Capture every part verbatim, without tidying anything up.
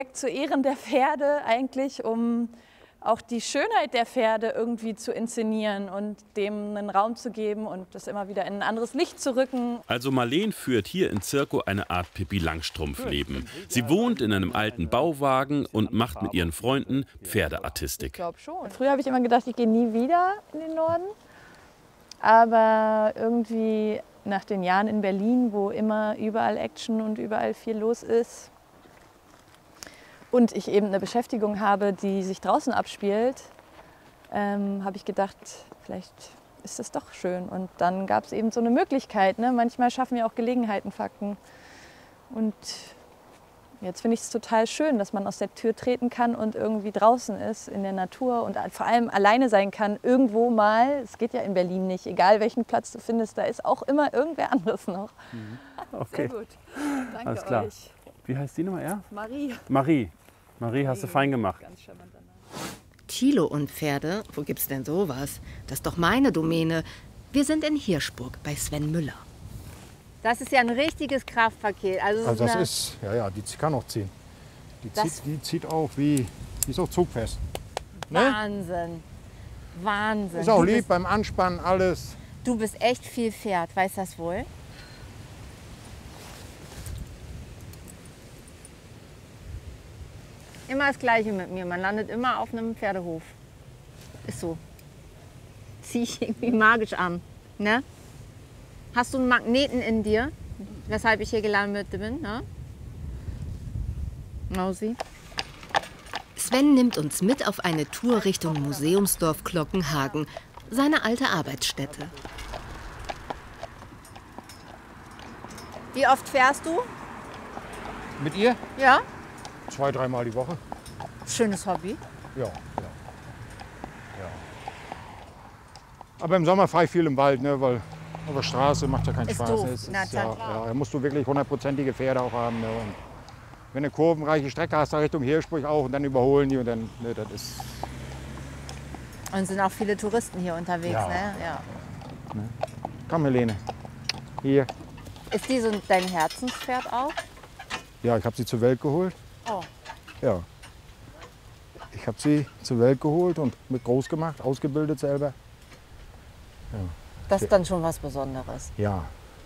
Zu Ehren der Pferde eigentlich, um auch die Schönheit der Pferde irgendwie zu inszenieren und dem einen Raum zu geben und das immer wieder in ein anderes Licht zu rücken. Also Marleen führt hier in Zirko eine Art Pippi Langstrumpf-Leben. Sie wohnt in einem alten Bauwagen und macht mit ihren Freunden Pferdeartistik. Ich glaube schon. Früher habe ich immer gedacht, ich gehe nie wieder in den Norden. Aber irgendwie nach den Jahren in Berlin, wo immer überall Action und überall viel los ist, und ich eben eine Beschäftigung habe, die sich draußen abspielt, ähm, habe ich gedacht, vielleicht ist das doch schön. Und dann gab es eben so eine Möglichkeit. Ne? Manchmal schaffen wir auch Gelegenheiten, Fakten. Und jetzt finde ich es total schön, dass man aus der Tür treten kann und irgendwie draußen ist, in der Natur und vor allem alleine sein kann, irgendwo mal. Es geht ja in Berlin nicht, egal welchen Platz du findest, da ist auch immer irgendwer anderes noch. Mhm. Okay. Sehr gut. Danke Alles klar. euch. Wie heißt die nochmal? Ja? Marie. Marie. Marie, hast du fein gemacht. Ganz charmant danach. Kilo und Pferde? Wo gibt's denn sowas? Das ist doch meine Domäne. Wir sind in Hirschburg bei Sven Müller. Das ist ja ein richtiges Kraftpaket. Also, Also das eine, ist, ja, ja, die kann auch ziehen. Die, Das- zieht, die zieht auch wie, die ist auch zugfest. Ne? Wahnsinn. Wahnsinn. Ist auch du, lieb bist, beim Anspannen, alles. du bist echt viel Pferd, weißt das wohl? Immer das Gleiche mit mir. Man landet immer auf einem Pferdehof. Ist so. Zieh ich irgendwie magisch an. Ne? Hast du einen Magneten in dir, weshalb ich hier gelandet bin? Ne? Mausi. Sven nimmt uns mit auf eine Tour Richtung Museumsdorf Glockenhagen, seine alte Arbeitsstätte. Wie oft fährst du? Mit ihr? Ja. Zwei, dreimal die Woche. Schönes Hobby. Ja, ja. ja. Aber im Sommer fahre ich viel im Wald, ne, weil auf der Straße macht ja keinen Ist Spaß. doof. Ne. Es Na, ist, ja, klar. ja, da musst du wirklich hundertprozentige Pferde auch haben. Ne, und wenn du eine kurvenreiche Strecke hast, da Richtung Hirschburg auch und dann überholen die und dann, ne, das ist. Und sind auch viele Touristen hier unterwegs, Ja. ne? Ja. Komm, Helene. Hier. Ist die so dein Herzenspferd auch? Ja, ich habe sie zur Welt geholt. Oh. Ja. Ich habe sie zur Welt geholt und mit groß gemacht, ausgebildet selber. Das ist dann schon was Besonderes. Ja.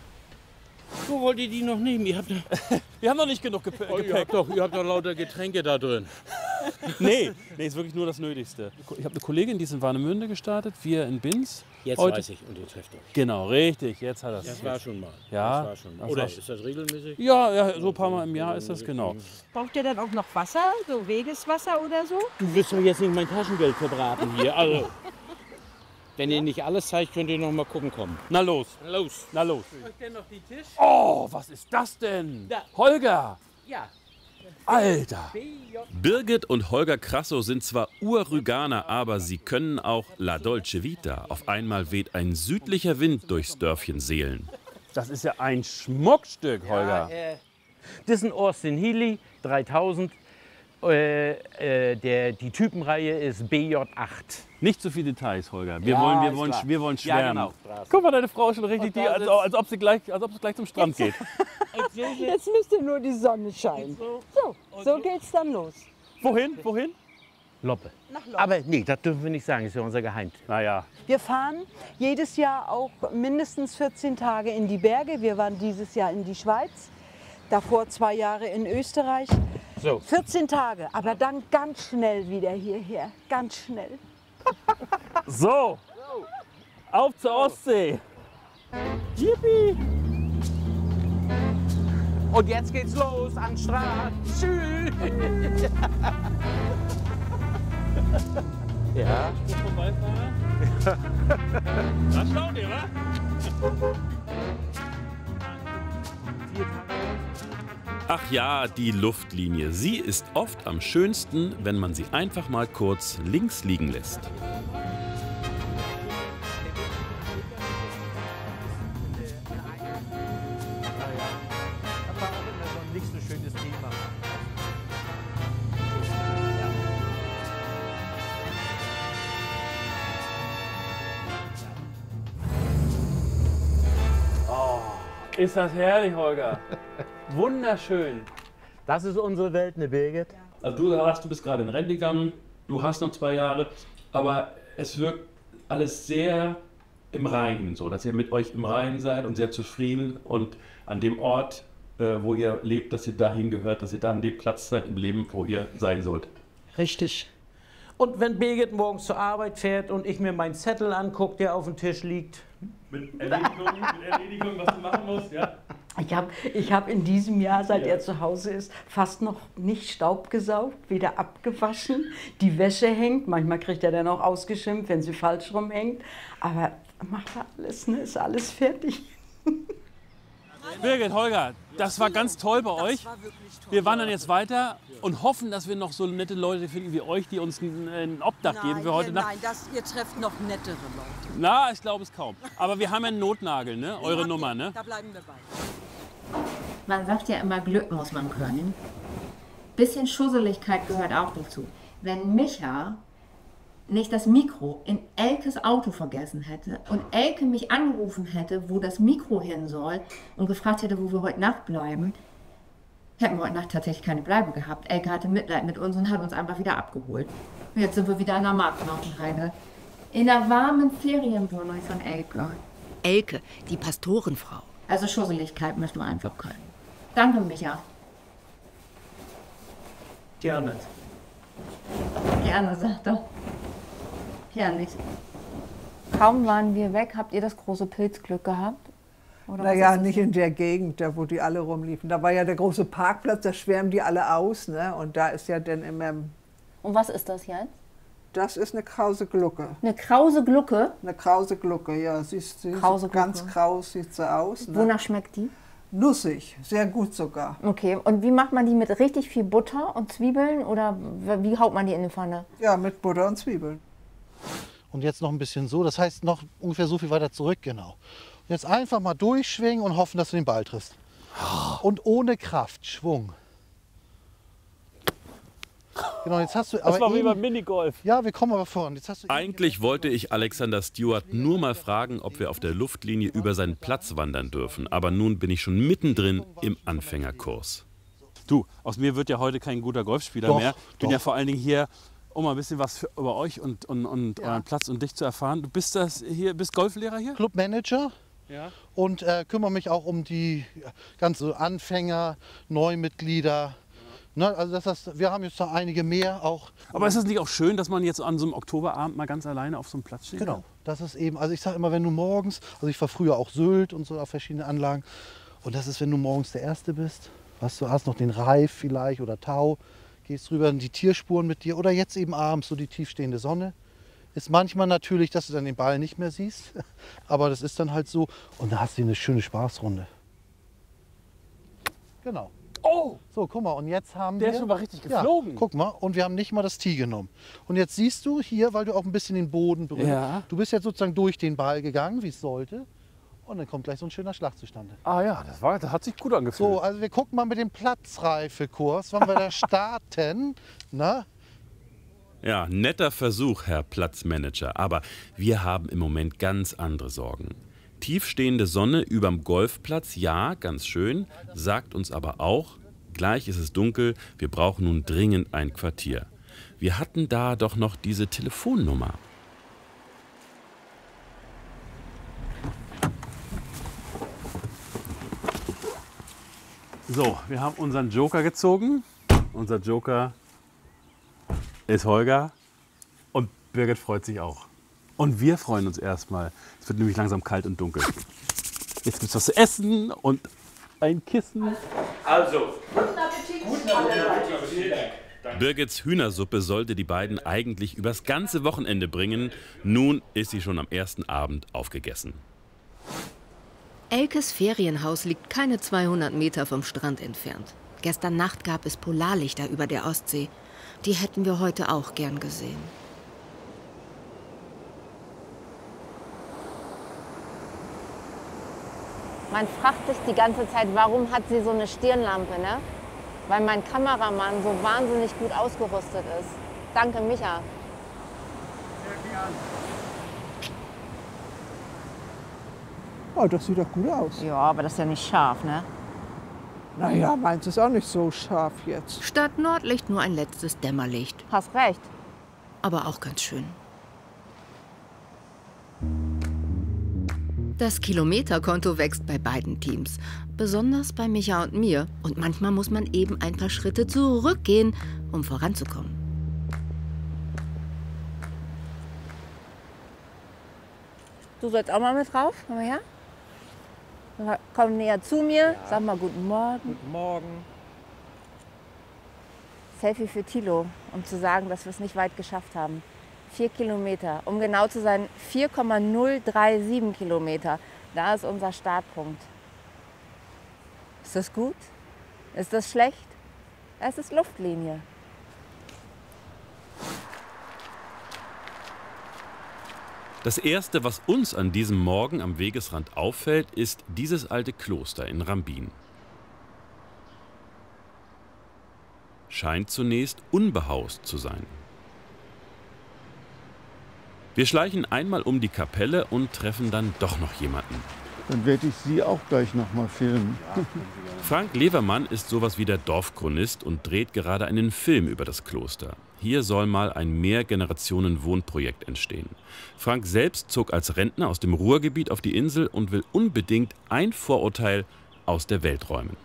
Wo wollt ihr die noch nehmen? Ihr habt, Wir haben noch nicht genug Gepäck. oh, ihr habt, doch, ihr habt doch lauter Getränke da drin. Nee, nee, ist wirklich nur das Nötigste. Ich habe eine Kollegin, die ist in Warnemünde gestartet, wir in Binz. Jetzt Heute- weiß ich und ihr trefft euch. Genau, richtig, jetzt hat er es. Das war schon mal. Ja, Das war schon mal. das Oder war- ist das regelmäßig? Ja, ja, so ein paar Mal im Jahr ist das genau. Braucht ihr dann auch noch Wasser, so Wegeswasser oder so? Du willst doch jetzt nicht mein Taschengeld verbraten hier. Also, wenn ihr nicht alles zeigt, könnt ihr noch mal gucken kommen. Na los, Los. na los. Euch denn noch die Tisch? Oh, was ist das denn? Da. Holger, Ja. Alter. Birgit und Holger Krassow sind zwar Urrüganer, aber sie können auch La Dolce Vita. Auf einmal weht ein südlicher Wind durchs Dörfchen Seelen. Das ist ja ein Schmuckstück, Holger. Äh, das ist ein Austin Healey dreitausend. Äh, äh, der, die Typenreihe ist B J acht. Nicht zu viele Details, Holger. Wir Ja, wollen, wir ist wollen, klar. wir wollen Ja, schwärmen. genau. Guck mal, deine Frau ist schon richtig, Und da die, als, sitzt- als, ob sie gleich, als ob sie gleich zum Strand geht. Jetzt müsste nur die Sonne scheinen. So, so geht's dann los. Wohin? Wohin? Loppe. Nach Loppe. Aber nee, das dürfen wir nicht sagen, das ist ja unser Geheimtipp. Naja, Wir fahren jedes Jahr auch mindestens vierzehn Tage in die Berge. Wir waren dieses Jahr in die Schweiz, davor zwei Jahre in Österreich. So. vierzehn Tage, aber dann ganz schnell wieder hierher. Ganz schnell. so. Auf zur Ostsee. Yippie. Und jetzt geht's los an den Strand. Tschüss. Ja. Das schaut ihr, wa? Ach ja, die Luftlinie. Sie ist oft am schönsten, wenn man sie einfach mal kurz links liegen lässt. Das war auch immer so ein nicht so schönes Thema. Ist das herrlich, Holger. Wunderschön. Das ist unsere Welt, ne Birgit? Also du sagst, du bist gerade in Rente gegangen, du hast noch zwei Jahre, aber es wirkt alles sehr im Reinen, so dass ihr mit euch im Reinen seid und sehr zufrieden und an dem Ort, äh, wo ihr lebt, dass ihr dahin gehört, dass ihr da an dem Platz seid im Leben, wo ihr sein sollt. Richtig. Und wenn Birgit morgens zur Arbeit fährt und ich mir meinen Zettel angucke, der auf dem Tisch liegt. Mit Erledigung, mit Erledigung, was du machen musst, ja? Ich habe ich hab in diesem Jahr, seit er zu Hause ist, fast noch nicht Staub gesaugt, weder abgewaschen. Die Wäsche hängt, manchmal kriegt er dann auch ausgeschimpft, wenn sie falsch rumhängt. Aber macht er alles, ne? Ist alles fertig. Birgit, Holger, das war ganz toll bei euch. Wir wandern jetzt weiter und hoffen, dass wir noch so nette Leute finden wie euch, die uns ein, ein Obdach geben für heute Nacht. Nein, das, ihr trefft noch nettere Leute. Na, ich glaube es kaum. Aber wir haben ja einen Notnagel, ne? Eure Nummer, ne? Da bleiben wir bei. Man sagt ja immer, Glück muss man können. Bisschen Schusseligkeit gehört auch dazu. Wenn Micha nicht das Mikro in Elkes Auto vergessen hätte und Elke mich angerufen hätte, wo das Mikro hin soll und gefragt hätte, wo wir heute Nacht bleiben, hätten wir heute Nacht tatsächlich keine Bleibe gehabt. Elke hatte Mitleid mit uns und hat uns einfach wieder abgeholt. Und jetzt sind wir wieder an der Marktknochenheide. In der warmen Ferienwohnung von Elke. Elke, die Pastorenfrau. Also Schusseligkeit müssen wir einfach können. Danke, Micha. Gerne. Gerne, sagt er. Ja, nicht. Kaum waren wir weg, habt ihr das große Pilzglück gehabt? Oder naja, nicht in der Gegend, da wo die alle rumliefen. Da war ja der große Parkplatz, da schwärmen die alle aus. Ne? Und da ist ja dann immer... Und was ist das jetzt? Das ist eine krause Glucke. Eine krause Glucke? Eine krause Glucke, ja. Sie ist, sie krause ist ganz kraus, sieht sie aus. Ne? Wonach schmeckt die? Nussig, sehr gut sogar. Okay, und wie macht man die mit richtig viel Butter und Zwiebeln oder wie haut man die in die Pfanne? Ja, mit Butter und Zwiebeln. Und jetzt noch ein bisschen so, das heißt noch ungefähr so viel weiter zurück, genau. Und jetzt einfach mal durchschwingen und hoffen, dass du den Ball triffst. Und ohne Kraft, Schwung. Genau, jetzt hast du, das aber war wie eben, beim Minigolf. Ja, wir kommen aber voran. Jetzt hast du Eigentlich wollte ich Alexander Stewart nur mal fragen, ob wir auf der Luftlinie über seinen Platz wandern dürfen. Aber nun bin ich schon mittendrin im Anfängerkurs. Du, aus mir wird ja heute kein guter Golfspieler Doch, mehr. Ich bin doch. ja vor allen Dingen hier, um mal ein bisschen was für, über euch und, und, und Ja. euren Platz und dich zu erfahren. Du bist das hier, bist Golflehrer hier? Clubmanager. Ja. Und äh, kümmere mich auch um die ganzen Anfänger, Neumitglieder. Ne, also das heißt, wir haben jetzt noch einige mehr auch. Aber ist es nicht auch schön, dass man jetzt an so einem Oktoberabend mal ganz alleine auf so einem Platz steht? Genau, das ist eben, also ich sage immer, wenn du morgens, also ich war früher auch Sylt und so auf verschiedenen Anlagen. Und das ist, wenn du morgens der Erste bist, hast du hast noch den Reif vielleicht oder Tau, gehst rüber in die Tierspuren mit dir oder jetzt eben abends so die tiefstehende Sonne. Ist manchmal natürlich, dass du dann den Ball nicht mehr siehst, aber das ist dann halt so. Und da hast du eine schöne Spaßrunde. Genau. Oh! So, guck mal, und jetzt haben Der wir... ist schon mal richtig geflogen. Ja, guck mal, und wir haben nicht mal das Tee genommen. Und jetzt siehst du hier, weil du auch ein bisschen den Boden berührst, Ja. du bist jetzt sozusagen durch den Ball gegangen, wie es sollte. Und dann kommt gleich so ein schöner Schlag zustande. Ah ja, das, war, das hat sich gut angefühlt. So, also wir gucken mal mit dem Platzreifekurs, wann wir da starten. Na? Ja, netter Versuch, Herr Platzmanager. Aber wir haben im Moment ganz andere Sorgen. Tiefstehende Sonne überm Golfplatz, ja, ganz schön, sagt uns aber auch, gleich ist es dunkel, wir brauchen nun dringend ein Quartier. Wir hatten da doch noch diese Telefonnummer. So, wir haben unseren Joker gezogen. Unser Joker ist Holger und Birgit freut sich auch. Und wir freuen uns erstmal. Es wird nämlich langsam kalt und dunkel. Jetzt gibt es was zu essen und ein Kissen. Also, Birgits Hühnersuppe sollte die beiden eigentlich übers ganze Wochenende bringen. Nun ist sie schon am ersten Abend aufgegessen. Elkes Ferienhaus liegt keine zweihundert Meter vom Strand entfernt. Gestern Nacht gab es Polarlichter über der Ostsee. Die hätten wir heute auch gern gesehen. Man fragt sich die ganze Zeit, warum hat sie so eine Stirnlampe, ne? Weil mein Kameramann so wahnsinnig gut ausgerüstet ist. Danke, Micha. Oh, das sieht doch gut aus. Ja, aber das ist ja nicht scharf, ne? Naja, meins ist auch nicht so scharf jetzt. Statt Nordlicht nur ein letztes Dämmerlicht. Hast recht. Aber auch ganz schön. Das Kilometerkonto wächst bei beiden Teams. Besonders bei Micha und mir. Und manchmal muss man eben ein paar Schritte zurückgehen, um voranzukommen. Du sollst auch mal mit drauf. Komm mal her. Komm näher zu mir. Ja. Sag mal guten Morgen. Guten Morgen. Selfie für Thilo, um zu sagen, dass wir es nicht weit geschafft haben. Vier Kilometer. Um genau zu sein, vier Komma null drei sieben Kilometer. Da ist unser Startpunkt. Ist das gut? Ist das schlecht? Es ist Luftlinie. Das Erste, was uns an diesem Morgen am Wegesrand auffällt, ist dieses alte Kloster in Rambin. Scheint zunächst unbehaust zu sein. Wir schleichen einmal um die Kapelle und treffen dann doch noch jemanden. Dann werde ich Sie auch gleich noch mal filmen. Frank Levermann ist sowas wie der Dorfchronist und dreht gerade einen Film über das Kloster. Hier soll mal ein Mehrgenerationen-Wohnprojekt entstehen. Frank selbst zog als Rentner aus dem Ruhrgebiet auf die Insel und will unbedingt ein Vorurteil aus der Welt räumen.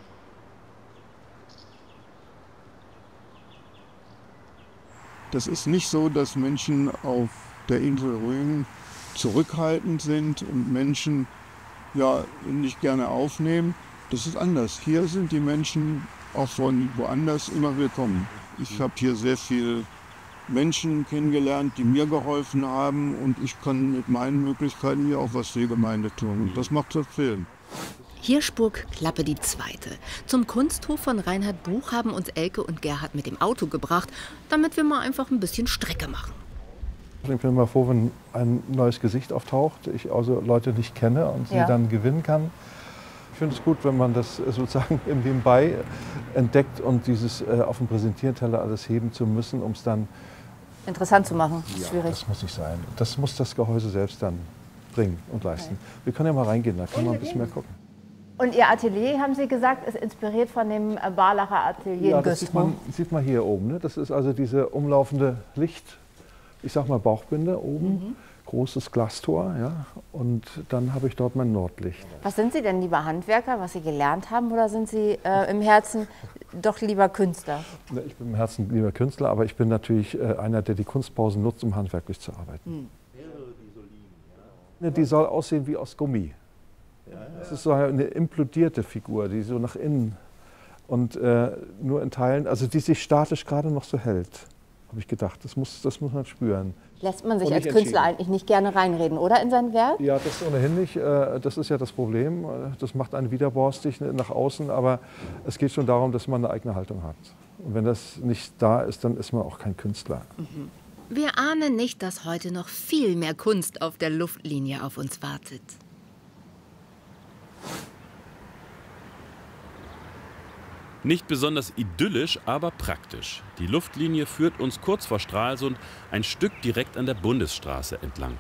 Das ist nicht so, dass Menschen auf der Insel Rügen zurückhaltend sind und Menschen ja nicht gerne aufnehmen. Das ist anders. Hier sind die Menschen auch von woanders immer willkommen. Ich habe hier sehr viele Menschen kennengelernt, die mir geholfen haben, und ich kann mit meinen Möglichkeiten hier auch was für die Gemeinde tun. Und das macht das Film. Hirschburg, Klappe die zweite. Zum Kunsthof von Reinhard Buch haben uns Elke und Gerhard mit dem Auto gebracht, damit wir mal einfach ein bisschen Strecke machen. Ich bin immer froh, wenn ein neues Gesicht auftaucht, ich also Leute nicht kenne und sie Ja. dann gewinnen kann. Ich finde es gut, wenn man das sozusagen im Nebenbei entdeckt und dieses äh, auf dem Präsentierteller alles heben zu müssen, um es dann Interessant zu machen. Ja, Schwierig. das muss nicht sein. Das muss das Gehäuse selbst dann bringen und leisten. Wir können ja mal reingehen, da kann man ein bisschen mehr gucken. Und Ihr Atelier, haben Sie gesagt, ist inspiriert von dem Barlacher Atelier Ja, in das sieht Güstrow. man, sieht man hier oben. Ne? Das ist also diese umlaufende Licht, ich sag mal Bauchbinde oben, mhm. großes Glastor. Ja? Und dann habe ich dort mein Nordlicht. Was sind Sie denn, lieber Handwerker, was Sie gelernt haben, oder sind Sie äh, im Herzen doch lieber Künstler? Ne, Ich bin im Herzen lieber Künstler, aber ich bin natürlich äh, einer, der die Kunstpausen nutzt, um handwerklich zu arbeiten. Mhm. Die soll aussehen wie aus Gummi. Es ist so eine implodierte Figur, die so nach innen und äh, nur in Teilen, also die sich statisch gerade noch so hält, habe ich gedacht. Das muss, das muss man spüren. Lässt man sich Und als nicht Künstler entschieden. eigentlich nicht gerne reinreden, oder, in sein Werk? Ja, das ohnehin nicht. äh, Das ist ja das Problem. Das macht einen widerborstig nach außen, aber es geht schon darum, dass man eine eigene Haltung hat. Und wenn das nicht da ist, dann ist man auch kein Künstler. Mhm. Wir ahnen nicht, dass heute noch viel mehr Kunst auf der Luftlinie auf uns wartet. Nicht besonders idyllisch, aber praktisch. Die Luftlinie führt uns kurz vor Stralsund ein Stück direkt an der Bundesstraße entlang.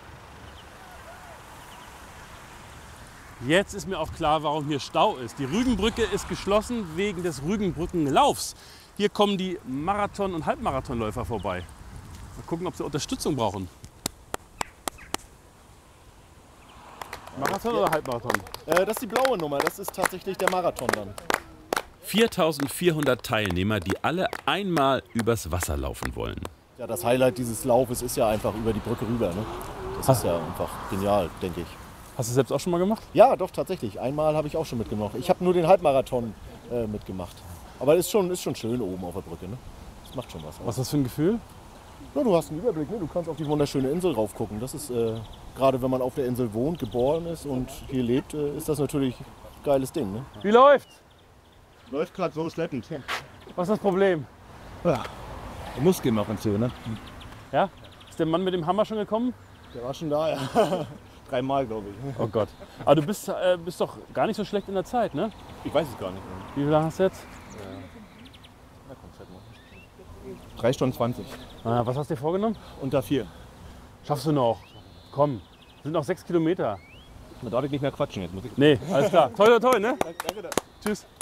Jetzt ist mir auch klar, warum hier Stau ist. Die Rügenbrücke ist geschlossen wegen des Rügenbrückenlaufs. Hier kommen die Marathon- und Halbmarathonläufer vorbei. Mal gucken, ob sie Unterstützung brauchen. Marathon oder Halbmarathon? Äh, das ist die blaue Nummer, das ist tatsächlich der Marathon dann. viertausendvierhundert Teilnehmer, die alle einmal übers Wasser laufen wollen. Ja, das Highlight dieses Laufes ist ja einfach über die Brücke rüber. Ne? Das Hast ist ja einfach genial, denke ich. Hast du selbst auch schon mal gemacht? Ja, doch, tatsächlich. Einmal habe ich auch schon mitgemacht. Ich habe nur den Halbmarathon äh, mitgemacht. Aber ist schon, ist schon schön oben auf der Brücke. Ne? Das macht schon was. Was ist das für ein Gefühl? Ja, du hast einen Überblick, ne? Du kannst auf die wunderschöne Insel rauf gucken. Das ist, äh, gerade wenn man auf der Insel wohnt, geboren ist und hier lebt, äh, ist das natürlich ein geiles Ding. Ne? Wie läuft's? Läuft gerade so schleppend. Was ist das Problem? Ja, Muskeln machen zu, ne? Ja? Ist der Mann mit dem Hammer schon gekommen? Der war schon da, ja. Dreimal, glaube ich. Oh Gott. Aber du bist, äh, bist doch gar nicht so schlecht in der Zeit, ne? Ich weiß es gar nicht. Wie viel hast du jetzt? Na komm, zeig mal. drei Stunden zwanzig. Ah, was hast du dir vorgenommen? Unter vier. Schaffst du noch. Komm, sind noch sechs Kilometer. Man darf nicht mehr quatschen jetzt, muss ich. Nee, alles klar. Toi, toi, toi, ne? Danke, danke. Tschüss.